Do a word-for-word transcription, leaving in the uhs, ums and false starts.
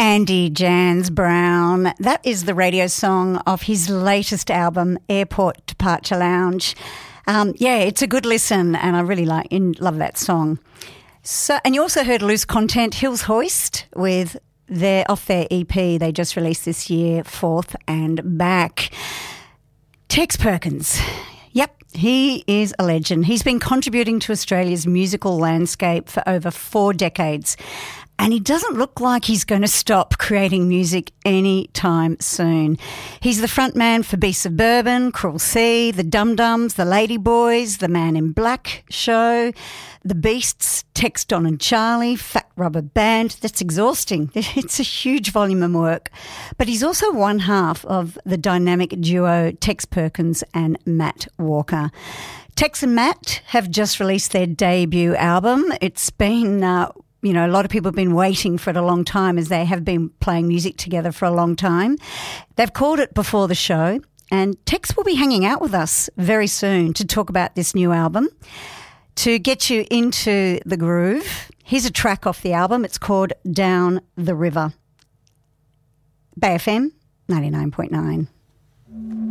Andy Jans Brown. That is the radio song of his latest album, Airport Departure Lounge. Um, yeah, it's a good listen, and I really like and love that song. So, and you also heard Loose Content, Hills Hoist, with their off their E P they just released this year, Forth and Back. Tex Perkins. Yep, he is a legend. He's been contributing to Australia's musical landscape for over four decades. And he doesn't look like he's going to stop creating music anytime soon. He's the front man for Beasts of Bourbon, Cruel Sea, The Dum Dums, The Lady Boys, The Man in Black Show, The Beasts, Tex, Don and Charlie, Fat Rubber Band. That's exhausting. It's a huge volume of work. But he's also one half of the dynamic duo Tex Perkins and Matt Walker. Tex and Matt have just released their debut album. It's been... Uh, You know, a lot of people have been waiting for it a long time as they have been playing music together for a long time. They've called it Before the Show, and Tex will be hanging out with us very soon to talk about this new album. To get you into the groove, here's a track off the album. It's called Down the River. Bay F M ninety-nine point nine.